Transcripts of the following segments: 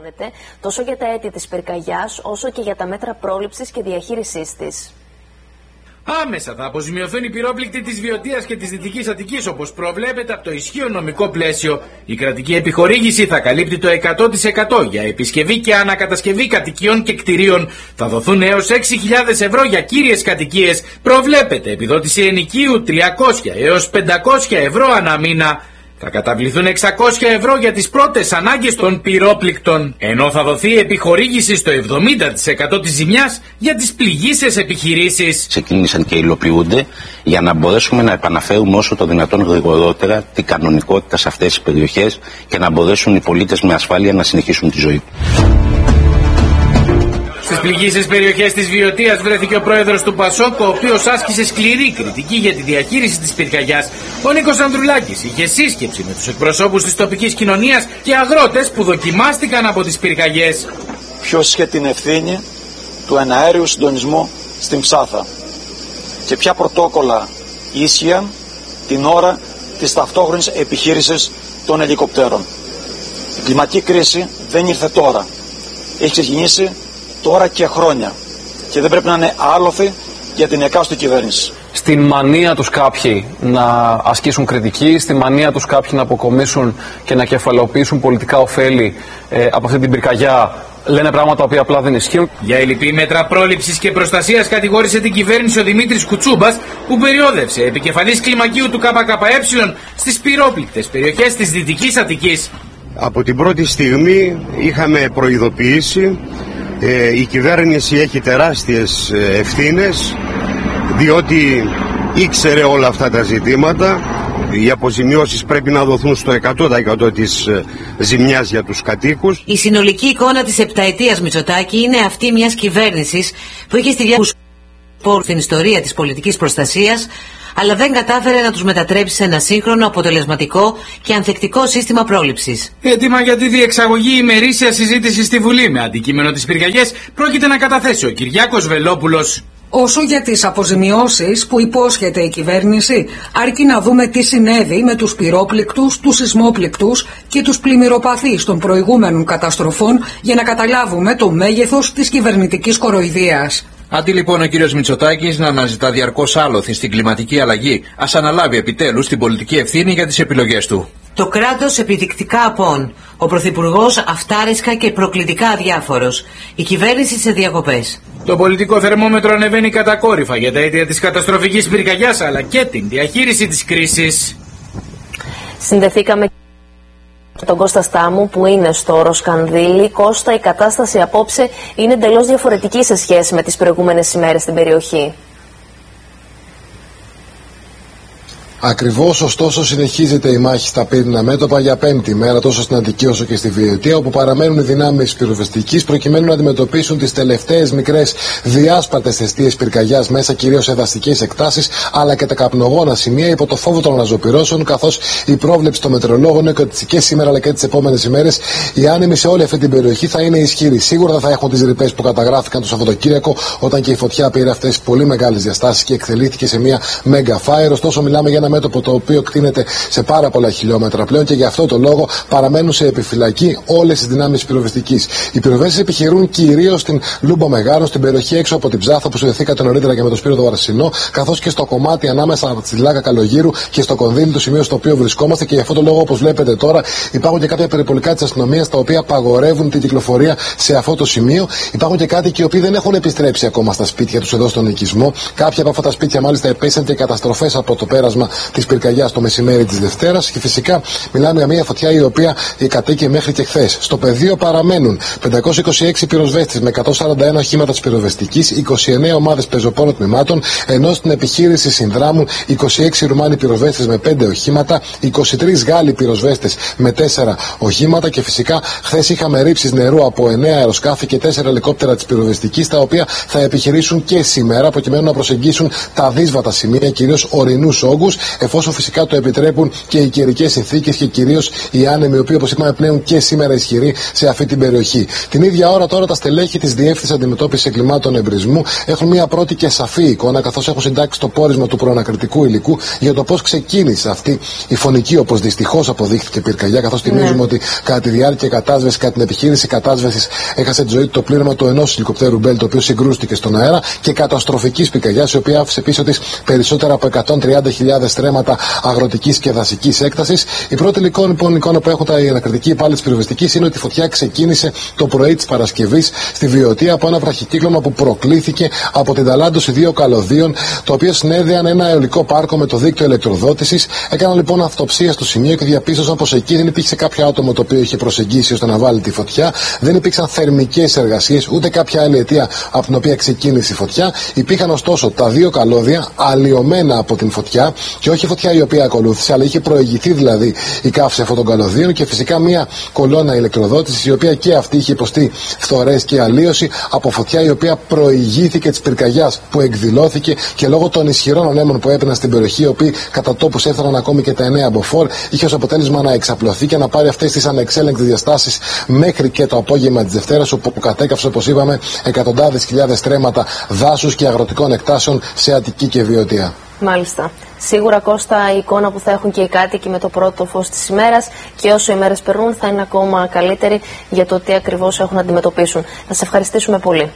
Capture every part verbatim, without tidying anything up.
ενημερώνεται τόσο για τα αίτια της πυρκαγιάς όσο και για τα μέτρα πρόληψης και διαχείρισής της. Άμεσα θα αποζημιωθούν οι πυρόπληκτοι της Βιωτίας και της Δυτικής Αττικής όπως προβλέπεται από το ισχύον νομικό πλαίσιο. Η κρατική επιχορήγηση θα καλύπτει το εκατό τοις εκατό για επισκευή και ανακατασκευή κατοικιών και κτηρίων. Θα δοθούν έως έξι χιλιάδες ευρώ για κύριες κατοικίες. Προβλέπεται επιδότηση ενοικίου τριακόσια έως πεντακόσια ευρώ ανά μήνα. Θα καταβληθούν εξακόσια ευρώ για τις πρώτες ανάγκες των πυρόπληκτων, ενώ θα δοθεί επιχορήγηση στο εβδομήντα τοις εκατό της ζημιάς για τις πληγείσες επιχειρήσεις. Ξεκίνησαν και υλοποιούνται για να μπορέσουμε να επαναφέρουμε όσο το δυνατόν γρηγορότερα την κανονικότητα σε αυτές τις περιοχές και να μπορέσουν οι πολίτες με ασφάλεια να συνεχίσουν τη ζωή. Στις πληγείσες περιοχές της Βιωτίας βρέθηκε ο πρόεδρος του Πασόκ, ο οποίος άσκησε σκληρή κριτική για τη διαχείριση της πυρκαγιάς. Ο Νίκος Ανδρουλάκης είχε σύσκεψη με τους εκπροσώπους της τοπικής κοινωνίας και αγρότες που δοκιμάστηκαν από τις πυρκαγιές. Ποιος είχε την ευθύνη του εναέριου συντονισμού στην Ψάθα και ποια πρωτόκολλα ίσχυαν την ώρα της ταυτόχρονης επιχείρησης των ελικοπτέρων. Η κλιματική κρίση δεν ήρθε τώρα. Έχει ξεκινήσει τώρα και χρόνια και δεν πρέπει να είναι άλοθη για την εκάστοτε κυβέρνηση. Στην μανία τους κάποιοι να ασκήσουν κριτική, στη μανία τους κάποιοι να αποκομίσουν και να κεφαλαιοποιήσουν πολιτικά ωφέλη ε, από αυτή την πυρκαγιά, λένε πράγματα τα οποία απλά δεν ισχύουν. Για ελλειπή μέτρα πρόληψης και προστασίας κατηγόρησε την κυβέρνηση ο Δημήτρης Κουτσούμπας, που περιόδευσε επικεφαλής κλιμακίου του ΚΚΕ στις πυρόπληκτες περιοχές της Δυτικής Αττικής. Από την πρώτη στιγμή είχαμε προειδοποιήσει. Ε, η κυβέρνηση έχει τεράστιες ευθύνες, διότι ήξερε όλα αυτά τα ζητήματα. Οι αποζημιώσεις πρέπει να δοθούν στο εκατό τοις εκατό της ζημιάς για τους κατοίκους. Η συνολική εικόνα της επταετίας Μητσοτάκη είναι αυτή μιας κυβέρνησης που είχε στη διάθεση στην ιστορία της πολιτικής προστασίας, αλλά δεν κατάφερε να τους μετατρέψει σε ένα σύγχρονο, αποτελεσματικό και ανθεκτικό σύστημα πρόληψης. Έτοιμα για τη διεξαγωγή ημερήσια συζήτηση στη Βουλή με αντικείμενο τις πυρκαγιές πρόκειται να καταθέσει ο Κυριάκος Βελόπουλος. Όσο για τις αποζημιώσεις που υπόσχεται η κυβέρνηση, αρκεί να δούμε τι συνέβη με τους πυρόπληκτους, τους σεισμόπληκτους και τους πλημμυροπαθείς των προηγούμενων καταστροφών για να καταλάβουμε το μέγεθος της κυβερνητικής κοροϊδίας. Αντί λοιπόν ο κύριος Μητσοτάκης να αναζητά διαρκώς άλοθη στην κλιματική αλλαγή, ας αναλάβει επιτέλους την πολιτική ευθύνη για τις επιλογές του. Το κράτος επιδεικτικά απόν, ο πρωθυπουργός αυτάρισκα και προκλητικά αδιάφορος, η κυβέρνηση σε διακοπές. Το πολιτικό θερμόμετρο ανεβαίνει κατακόρυφα για τα αίτια της καταστροφικής πυρκαγιάς αλλά και την διαχείριση της κρίσης. Συνδεθήκαμε με τον Κώστα Στάμου που είναι στο Ροσκανδήλι. Κώστα, η κατάσταση απόψε είναι εντελώς διαφορετική σε σχέση με τις προηγούμενες ημέρες στην περιοχή. Ακριβώς, ωστόσο, συνεχίζεται η μάχη στα πύρινα μέτωπα για πέμπτη μέρα τόσο στην Αττική όσο και στη Βιωτία, όπου παραμένουν οι δυνάμεις πυροσβεστικής προκειμένου να αντιμετωπίσουν τις τελευταίες μικρές διάσπαρτες αιστείες πυρκαγιάς μέσα κυρίως σε δαστικές εκτάσεις, αλλά και τα καπνογόνα σημεία υπό το φόβο των αναζωπυρώσεων, καθώς η πρόβλεψη των μετεωρολόγων είναι ότι και σήμερα αλλά και τις επόμενες ημέρες οι άνεμοι σε όλη αυτή την περιοχή θα είναι ισχυροί. Σίγουρα δεν θα έχουν τις ρηπές που καταγράφηκαν το Σαββατοκύριακο, όταν και η φωτιά πήρε αυτές πολύ μεγάλες διαστάσεις και εκτελήθηκε σε μια mega fire. Ωστόσο, μιλάμε για ένα μέτωπο το οποίο κτίνεται σε πάρα πολλά χιλιόμετρα πλέον και γι' αυτό το λόγο παραμένουν σε επιφυλακή όλες τις δυνάμεις πυροσβεστικής. Οι πυροσβέστες επιχειρούν κυρίως στην Λούμπο Μεγάρο, στην περιοχή έξω από την Ψάθα που συνδεθήκατε νωρίτερα και με το Σπύρο το Βαρσινό, καθώς και στο κομμάτι ανάμεσα από τη Λάκα Καλογύρου και στο κονδύλι του σημείου στο οποίο βρισκόμαστε. Και γι' αυτό το λόγο, όπως βλέπετε τώρα, υπάρχουν και κάποια περιπολικά της αστυνομίας τα οποία απαγορεύουν την κυκλοφορία σε αυτό το σημείο. Υπάρχουν και κάτοικοι οι οποίοι δεν έχουν επιστρέψει ακόμα στα σπίτια τους εδώ στον οικισμό. Κάποια από αυτά τα σπίτια μάλιστα επέσαν και καταστροφές από το πέρασμα της πυρκαγιάς το μεσημέρι της Δευτέρας. Και φυσικά μιλάμε για μια φωτιά η οποία κατοίκει μέχρι και χθες. Στο πεδίο παραμένουν πεντακόσιοι είκοσι έξι πυροσβέστες με εκατόν σαράντα ένα οχήματα της πυροσβεστικής, είκοσι εννέα ομάδες πεζοπόρων τμήματων, ενώ στην επιχείρηση συνδράμουν είκοσι έξι Ρουμάνοι πυροσβέστες με πέντε οχήματα, είκοσι τρεις Γάλλοι πυροσβέστες με τέσσερα οχήματα και φυσικά χθες είχαμε ρήψεις νερού από εννέα αεροσκάφη και τέσσερα ελικόπτερα της πυροσβεστικής, τα οποία θα επιχειρήσουν και σήμερα προκειμένου να προσεγγίσουν τα δύσβατα σημεία, κυρίως ορεινούς όγκους. εφόσον φυσικά το επιτρέπουν και οι καιρικές συνθήκες και κυρίως οι άνεμοι, οι οποίοι όπως είπαμε πνέουν και σήμερα ισχυροί σε αυτή την περιοχή. Την ίδια ώρα τώρα τα στελέχη της Διεύθυνσης Αντιμετώπισης Εγκλημάτων Εμπρισμού έχουν μια πρώτη και σαφή εικόνα, καθώς έχουν συντάξει το πόρισμα του προανακριτικού υλικού για το πώς ξεκίνησε αυτή η φωνική, όπως δυστυχώς αποδείχθηκε, πυρκαγιά. Καθώς θυμίζουμε ναι. ότι κατά τη διάρκεια κατάσβεσης, κατά την επιχείρηση κατάσβεσης, έχασε τη ζωή του το πλήρωμα του ενός ελικοπτέρου Μπέλ, το οποίο συγκρούστηκε στον αέρα, και καταστροφικής πυρκαγιάς, η οποία άφησε πίσω της περισσότερα από εκατόν τριάντα χιλιάδες στρέμματα αγροτικής και δασικής έκτασης. Η πρώτη λοιπόν εικόνα που έχουν τα ανακριτικοί υπάλληλοι της πυροσβεστικής είναι ότι η φωτιά ξεκίνησε το πρωί της Παρασκευής στη Βιωτία από ένα βραχικύκλωμα που προκλήθηκε από την ταλάντωση δύο καλωδίων, το οποίο συνέδεαν ένα αιωλικό πάρκο με το δίκτυο ηλεκτροδότησης. Έκαναν λοιπόν αυτοψία στο σημείο και διαπίστωσαν πως εκεί δεν υπήρχε κάποιο άτομο το οποίο είχε προσεγγίσει ώστε να βάλει τη φωτιά. Δεν υπήρξαν θερμικές εργασίες, ούτε κάποια άλλη αιτία από την οποία ξεκίνησε η φωτιά. Υπήρχαν ωστόσο τα δύο καλώδια αλλοιωμένα από την φωτιά, και όχι η φωτιά η οποία ακολούθησε, αλλά είχε προηγηθεί δηλαδή η καύση αυτών των καλωδίων, και φυσικά μια κολόνα ηλεκτροδότησης η οποία και αυτή είχε υποστεί φθορές και αλλίωση από φωτιά η οποία προηγήθηκε της πυρκαγιάς που εκδηλώθηκε, και λόγω των ισχυρών ανέμων που έπαιρναν στην περιοχή, οι οποίοι κατά τόπους έφταναν ακόμη και τα εννέα μποφόρ, είχε ως αποτέλεσμα να εξαπλωθεί και να πάρει αυτές τις ανεξέλεγκτες διαστάσεις μέχρι και το απόγευμα της Δευτέρας, όπου κατέκαψε, όπως είπαμε, εκατοντάδες χιλιάδες στρέμματα δάσους και αγροτικών εκτάσεων σε Αττική και Βιωτία. Μάλιστα. Σίγουρα, Κώστα, η εικόνα που θα έχουν και οι κάτοικοι με το πρώτο φως της ημέρας, και όσο οι μέρες περνούν θα είναι ακόμα καλύτερη για το τι ακριβώς έχουν να αντιμετωπίσουν. Θα σε ευχαριστήσουμε πολύ.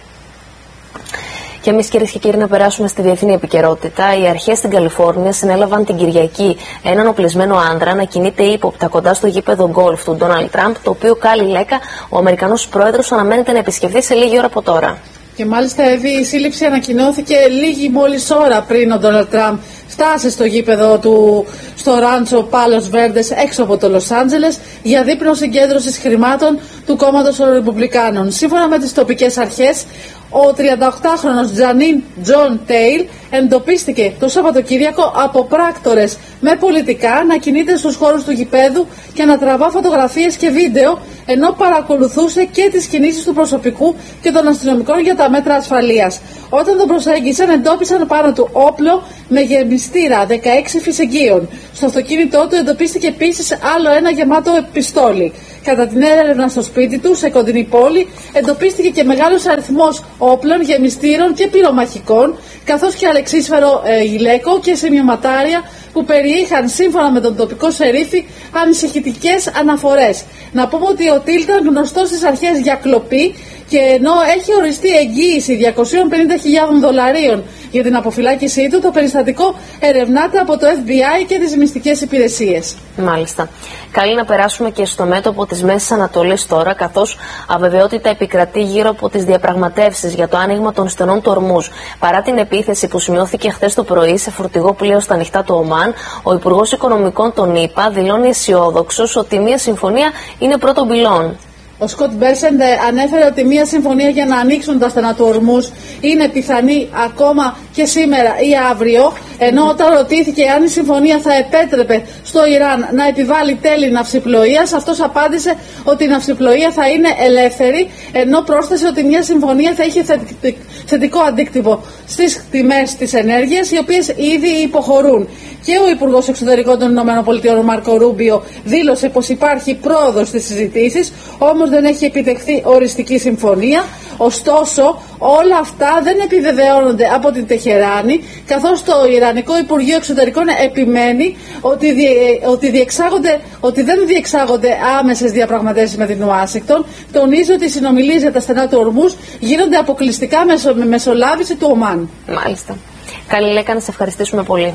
Και εμείς, κυρίες και κύριοι, να περάσουμε στη διεθνή επικαιρότητα. Οι αρχές στην Καλιφόρνια συνέλαβαν την Κυριακή έναν οπλισμένο άνδρα να κινείται ύποπτα κοντά στο γήπεδο γκολφ του Ντόναλντ Τραμπ, το οποίο Κάλι Λέκα, ο Αμερικανός πρόεδρος, αναμένεται να επισκεφθεί σε λίγη ώρα από τώρα. Και μάλιστα, Εύη, η σύλληψη ανακοινώθηκε λίγη μόλις ώρα πριν ο Ντόναλντ Τραμπ φτάσει στο γήπεδο του στο ράντσο Πάλος Βέρντες έξω από το Λος Άντζελες για δείπνο συγκέντρωσης χρημάτων του κόμματος των Ρεπουμπλικάνων. Σύμφωνα με τις τοπικές αρχές, ο τριανταοκτάχρονος Τζανίν Τζον Τέιλ εντοπίστηκε το Σαββατοκύριακο από πράκτορες με πολιτικά να κινείται στους χώρους του γηπέδου και να τραβά φωτογραφίες και βίντεο, ενώ παρακολουθούσε και τις κινήσεις του προσωπικού και των αστυνομικών για τα μέτρα ασφαλείας. Όταν τον προσέγγισαν, εντόπισαν πάνω του όπλο με γεμιστήρα δεκαέξι φυσεγγίων. Στο αυτοκίνητό του εντοπίστηκε επίσης άλλο ένα γεμάτο πιστόλι. Κατά την έρευνα στο σπίτι του, σε κοντινή πόλη, εντοπίστηκε και μεγάλος αριθμός όπλων, γεμιστήρων και πυρομαχικών, καθώς και αλεξίσφαιρο ε, γυλαίκο και σημειωματάρια που περιείχαν, σύμφωνα με τον τοπικό σερίφη, ανησυχητικές αναφορές. Να πούμε ότι ο Τίλ ήταν γνωστός στις αρχές για κλοπή, και ενώ έχει οριστεί εγγύηση διακόσιες πενήντα χιλιάδες δολαρίων για την αποφυλάκησή του, το περιστατικό ερευνάται από το Εφ Μπι Άι και τις μυστικές υπηρεσίες. Μάλιστα. Καλή να περάσουμε και στο μέτωπο της Μέσης Ανατολής τώρα, καθώς αβεβαιότητα επικρατεί γύρω από τις διαπραγματεύσεις για το άνοιγμα των στενών του Ορμούζ. Παρά την επίθεση που σημειώθηκε χθες το πρωί σε φορτηγό πλοίο στα ανοιχτά του Ομάν, ο Υπουργός Οικονομικών των ΗΠΑ δηλώνει αισιόδοξος ότι μια συμφωνία είναι πρώτον πυλών. Ο Σκοτ Μπέρσεντ ανέφερε ότι μια συμφωνία για να ανοίξουν τα στενά του Ορμούζ είναι πιθανή ακόμα και σήμερα ή αύριο, ενώ όταν ρωτήθηκε αν η συμφωνία θα επέτρεπε στο Ιράν να επιβάλλει τέλη ναυσιπλοείας, αυτός απάντησε ότι η ναυσιπλοεία θα είναι ελεύθερη, ενώ πρόσθεσε ότι μια συμφωνία θα είχε θετικό αντίκτυπο στις τιμές της ενέργειας, οι οποίες ήδη υποχωρούν. Και ο Υπουργός Εξωτερικών των ΗΠΑ, ο Μάρκο Ρούμπιο, δήλωσε πως υπάρχει πρόοδος στις συζητήσεις, όμως δεν έχει επιτευχθεί οριστική συμφωνία. Ωστόσο, όλα αυτά δεν επιβεβαιώνονται από την Τεχεράνη, καθώς το Ιρανικό Υπουργείο Εξωτερικών επιμένει ότι, διε, ότι, διεξάγονται, ότι δεν διεξάγονται άμεσες διαπραγματεύσεις με την Ουάσιγκτον. Τονίζει ότι οι συνομιλίες για τα στενά του Ορμούζ γίνονται αποκλειστικά μεσο, με μεσολάβηση του Ομάν. Μάλιστα. Καλή Λέκα, να σε ευχαριστήσουμε πολύ.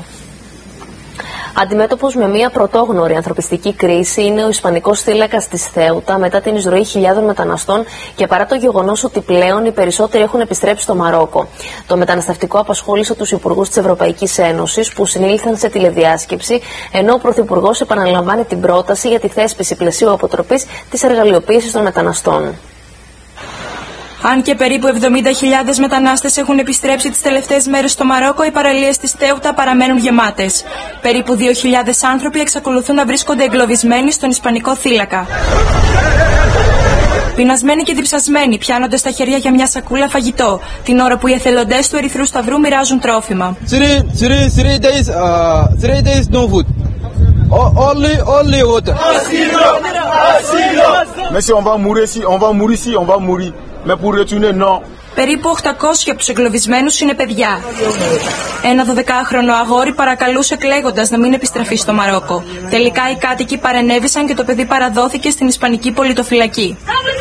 Αντιμέτωπος με μια πρωτόγνωρη ανθρωπιστική κρίση είναι ο Ισπανικός θύλακας της Θέουτα μετά την εισρωή χιλιάδων μεταναστών και παρά το γεγονός ότι πλέον οι περισσότεροι έχουν επιστρέψει στο Μαρόκο. Το μεταναστευτικό απασχόλησε τους υπουργούς της Ευρωπαϊκής Ένωσης που συνήλθαν σε τηλεδιάσκεψη, ενώ ο Πρωθυπουργός επαναλαμβάνει την πρόταση για τη θέσπιση πλαισίου αποτροπής της εργαλειοποίησης των μεταναστών. Αν και περίπου εβδομήντα χιλιάδες μετανάστες έχουν επιστρέψει τις τελευταίες μέρες στο Μαρόκο, οι παραλίες της Θέουτα παραμένουν γεμάτες. Περίπου δύο χιλιάδες άνθρωποι εξακολουθούν να βρίσκονται εγκλωβισμένοι στον Ισπανικό θύλακα. Πεινασμένοι και διψασμένοι πιάνονται στα χέρια για μια σακούλα φαγητό, την ώρα που οι εθελοντές του Ερυθρού Σταυρού μοιράζουν τρόφιμα. Three, three, three days, uh, three days no food. Only, only water. Asilo, asilo. Mais si on va mourir, si on va mourir, si on va mourir. Mais pour retourner, non. Περίπου οκτακόσιοι από τους εγκλωβισμένους είναι παιδιά. Ένα δωδεκάχρονο αγόρι παρακαλούσε κλαίγοντας να μην επιστραφεί στο Μαρόκο. Τελικά οι κάτοικοι παρενέβησαν και το παιδί παραδόθηκε στην Ισπανική πολιτοφυλακή.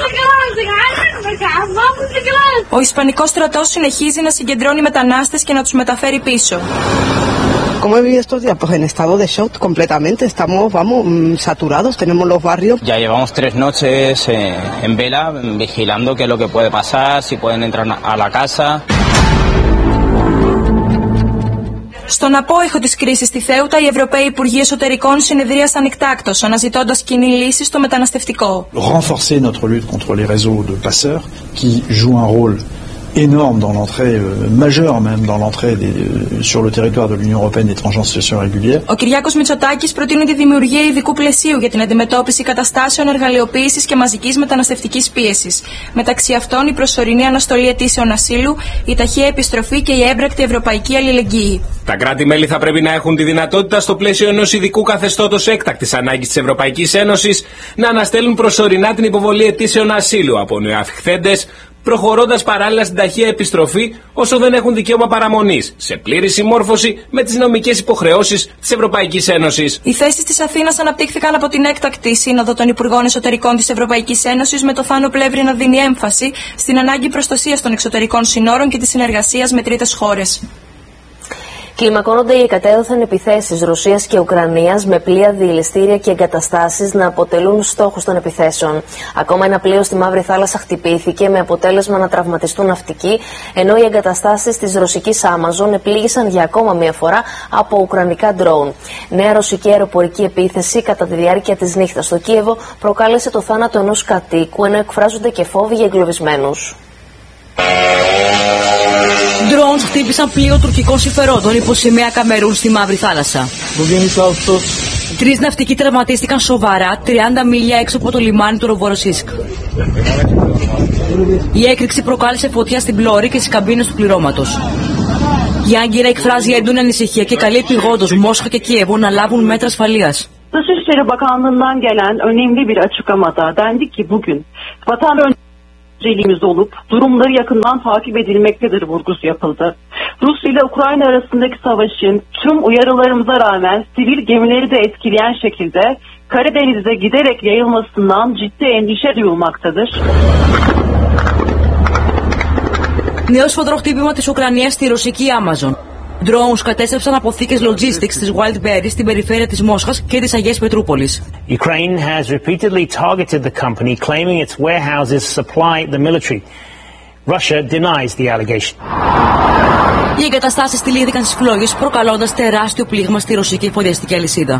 Ο Ισπανικός στρατός συνεχίζει να συγκεντρώνει μετανάστες και να τους μεταφέρει πίσω. ¿Cómo he vivido estos días? Pues en estado de shock completamente. Estamos, vamos, saturados. Tenemos los barrios. Ya llevamos tres noches eh, en vela, vigilando qué es lo que puede pasar, si pueden entrar a la casa. Στον απόϊχο της κρίσης στη Θέουτα, οι Ευρωπαίοι Υπουργοί Εσωτερικών συνεδρίασαν εκτάκτως, αναζητώντας κοινή λύση στο μεταναστευτικό. Renforcer notre lutte contre les réseaux de passeurs qui jouent un rôle énorme dans l'entrée, euh, majeure même dans l'entrée des, euh, sur le territoire de l'Union européenne d'étrangers en situation régulière. Ο Κυριάκος Μητσοτάκης προτείνει τη δημιουργία ειδικού πλαισίου για την αντιμετώπιση καταστάσεων εργαλειοποίησης και μαζικής μεταναστευτικής πίεσης. Μεταξύ αυτών, η προσωρινή αναστολή αιτήσεων ασύλου, η ταχεία επιστροφή και η έμπρακτη ευρωπαϊκή αλληλεγγύη. Τα κράτη-μέλη θα πρέπει να έχουν τη δυνατότητα, στο πλαίσιο ενός ειδικού καθεστώτος έκτακτης ανάγκης της Ευρωπαϊκής Ένωσης, να αναστέλουν προσωρινά την υποβολή αιτήσεων ασύλου από νεοαφιχθέντες, προχωρώντας παράλληλα στην ταχεία επιστροφή όσο δεν έχουν δικαίωμα παραμονής, σε πλήρη συμμόρφωση με τις νομικές υποχρεώσεις της Ευρωπαϊκής Ένωσης. Οι θέσεις της Αθήνας αναπτύχθηκαν από την έκτακτη σύνοδο των Υπουργών Εσωτερικών της Ευρωπαϊκής Ένωσης, με το Θάνο Πλεύρη να δίνει έμφαση στην ανάγκη προστασίας των εξωτερικών συνόρων και της συνεργασίας με τρίτες χώρες. Κλιμακώνονται οι εκατέρωθεν επιθέσεις Ρωσίας και Ουκρανίας, με πλοία, διελιστήρια και εγκαταστάσεις να αποτελούν στόχους των επιθέσεων. Ακόμα ένα πλοίο στη Μαύρη Θάλασσα χτυπήθηκε, με αποτέλεσμα να τραυματιστούν ναυτικοί, ενώ οι εγκαταστάσεις της ρωσικής Amazon επλήγησαν για ακόμα μία φορά από ουκρανικά ντρόουν. Νέα ρωσική αεροπορική επίθεση κατά τη διάρκεια της νύχτας στο Κίεβο προκάλεσε το θάνατο ενός κατοίκου, ενώ εκφράζονται και φόβοι για εγκλωβισμένους. Ντρόουν χτύπησαν πλοίο τουρκικών συμφερόντων υπό σημαία Καμερούν στη Μαύρη Θάλασσα. Τρεις ναυτικοί τραυματίστηκαν σοβαρά τριάντα μίλια έξω από το λιμάνι του Ροβοροσίσκ. Η έκρηξη προκάλεσε φωτιά στην πλώρη και στις καμπίνες του πληρώματος. Η Άγκυρα εκφράζει έντονη ανησυχία και καλεί επειγόντως Μόσχα και Κίεβο να λάβουν μέτρα ασφαλείας. Dışişleri Bakanlığı'ndan gelen önemli bir açıklamada dendi ki bugün vatan önceliğimiz olup durumları yakından takip edilmektedir vurgusu yapıldı. Rusya ile Ukrayna arasındaki savaşın tüm uyarılarımıza rağmen sivil gemileri de etkileyen şekilde Karadeniz'e giderek yayılmasından ciddi endişe duyulmaktadır. Νέο σφοδροχτύπημα της Ουκρανίας στη ρωσική Amazon. Drones κατέστρεψαν αποθήκες logistics της Wildberry στην περιφέρεια της Μόσχας και της Αγίας Πετρούπολης. Ukraine has repeatedly targeted the company, claiming its warehouses supply the military. Russia denies the allegation. Οι εγκαταστάσεις τυλίγηκαν στις φλόγες, προκαλώντας τεράστιο πλήγμα στη ρωσική εφοδιαστική αλυσίδα.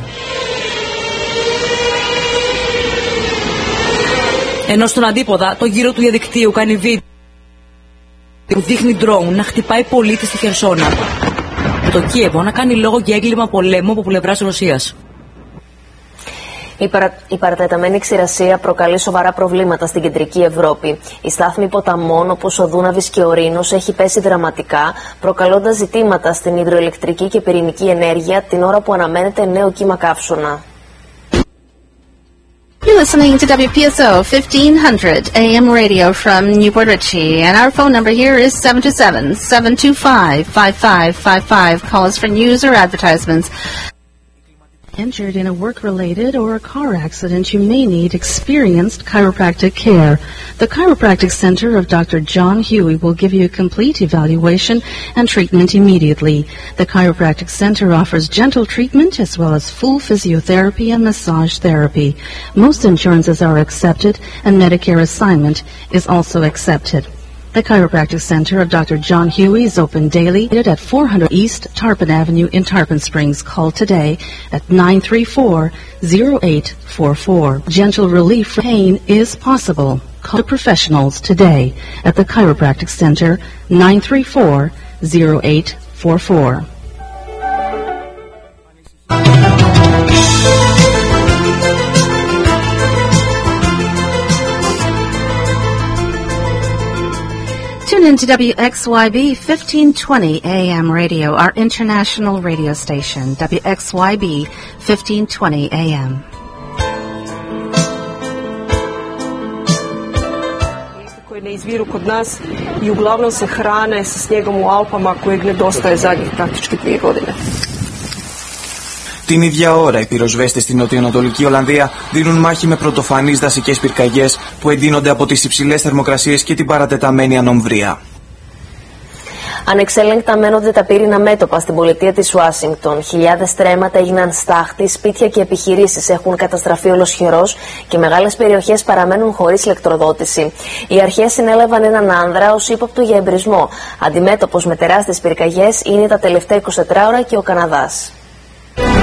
Ενώ στον αντίποδα, το γύρο του διαδικτύου κάνει βίντεο που δείχνει ντρόουν να χτυπάει πολίτη στη Χερσόνα. Με το Κίεβο να κάνει λόγο για έγκλημα πολέμου από πλευράς Ρωσίας. Η, παρα... η παρατεταμένη ξηρασία προκαλεί σοβαρά προβλήματα στην κεντρική Ευρώπη. Η στάθμη ποταμών όπως ο Δούναβης και ο Ρήνος έχει πέσει δραματικά, προκαλώντας ζητήματα στην υδροελεκτρική και πυρηνική ενέργεια την ώρα που αναμένεται νέο κύμα καύσωνα. You're listening to W P S O fifteen hundred A M radio from Newport Richey, and our phone number here is seven two seven, seven two five, five five five five. Call us for news or advertisements. Injured in a work-related or a car accident, you may need experienced chiropractic care. The Chiropractic Center of Doctor John Huey will give you a complete evaluation and treatment immediately. The Chiropractic Center offers gentle treatment as well as full physiotherapy and massage therapy. Most insurances are accepted, and Medicare assignment is also accepted. The Chiropractic Center of Doctor John Huey is open daily at four hundred East Tarpon Avenue in Tarpon Springs. Call today at nine three four, zero eight four four. Gentle relief from pain is possible. Call professionals today at the Chiropractic Center, nine three four, zero eight four four. Tune in to W X Y B fifteen twenty A M radio, our international radio station, W X Y B fifteen twenty A M. Koje ne izviru kod nas i uglavnom se hrane sa snijegom u Alpama kojeg nedostaje zadnjih praktički dvije godine. Την ίδια ώρα, οι πυροσβέστες στην νοτιοανατολική Ολλανδία δίνουν μάχη με πρωτοφανείς δασικές πυρκαγιές που εντείνονται από τις υψηλές θερμοκρασίες και την παρατεταμένη ανομβρία. Ανεξέλεγκτα μένονται τα πύρινα μέτωπα στην πολιτεία της Ουάσιγκτον. Χιλιάδες στρέμματα έγιναν στάχτη, σπίτια και επιχειρήσεις έχουν καταστραφεί ολοσχερός και μεγάλες περιοχές παραμένουν χωρίς ηλεκτροδότηση. Οι αρχές συνέλαβαν έναν άνδρα ως ύποπτο για εμπρισμό. Αντιμέτωπος με τεράστιες πυρκαγιές είναι τα τελευταία είκοσι τέσσερις ώρα και ο Καναδάς.